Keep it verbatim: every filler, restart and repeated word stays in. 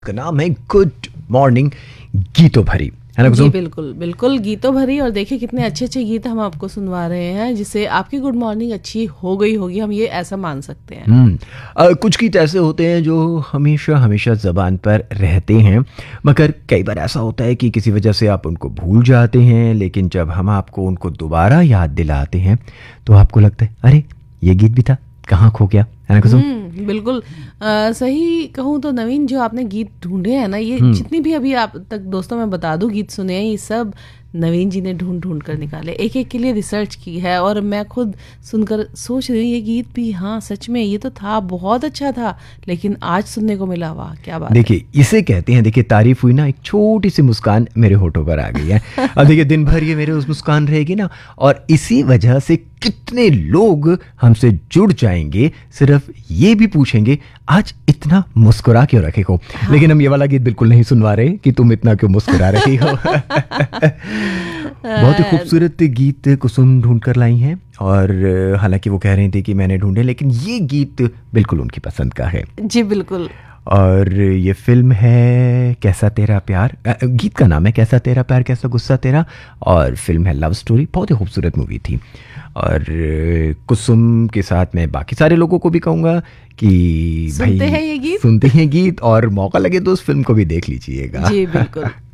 का नाम है गुड मॉर्निंग गीतो भरी, है ना जी कुसुम? बिल्कुल बिल्कुल गीतों भरी। और देखिए कितने अच्छे अच्छे गीत हम आपको सुनवा रहे हैं जिससे आपकी गुड मॉर्निंग अच्छी हो गई होगी, हम ये ऐसा मान सकते हैं। हम्म अ, कुछ गीत ऐसे होते हैं जो हमेशा हमेशा जबान पर रहते हैं, मगर कई बार ऐसा होता है कि किसी वजह से आप उनको भूल जाते हैं, लेकिन जब हम आपको उनको दोबारा याद दिलाते हैं तो आपको लगता है अरे ये गीत भी था, कहाँ खो गया, है ना कुसुम? हम्म बिल्कुल। अ, सही कहूँ तो नवीन, जो आपने गीत ढूंढे हैं ना, ये जितनी भी अभी आप तक दोस्तों मैं बता दूं गीत सुने हैं, ये सब नवीन जी ने ढूंढ ढूंढ कर निकाले, एक एक के लिए रिसर्च की है। और मैं खुद सुनकर सोच रही हूँ ये गीत भी हाँ सच में ये तो था, बहुत अच्छा था, लेकिन आज सुनने को मिला, वाह क्या बात है। देखिए इसे कहते हैं, देखिए तारीफ हुई ना, एक छोटी सी मुस्कान मेरे होठों पर आ गई है। अब देखिए दिन भर ये मेरे उस मुस्कान रहेगी ना, और इसी वजह से कितने लोग हमसे जुड़ जाएंगे, सिर्फ ये भी पूछेंगे आज इतना मुस्कुरा क्यों रखे हो। हाँ। लेकिन हम ये वाला गीत बिल्कुल नहीं सुनवा रहे कि तुम इतना क्यों मुस्कुरा रही हो। बहुत ही खूबसूरत गीत कुसुम ढूंढ कर लाई हैं, और हालांकि वो कह रही थी कि मैंने ढूंढे, लेकिन ये गीत बिल्कुल उनकी पसंद का है। जी बिल्कुल। और ये फिल्म है कैसा तेरा प्यार, गीत का नाम है कैसा तेरा प्यार कैसा गुस्सा तेरा, और फिल्म है लव स्टोरी। बहुत ही खूबसूरत मूवी थी। और कुसुम के साथ मैं बाकी सारे लोगों को भी कहूँगा कि सुनते भाई हैं ये गीत, सुनते हैं गीत, और मौका लगे तो उस फिल्म को भी देख लीजिएगा। जी बिल्कुल।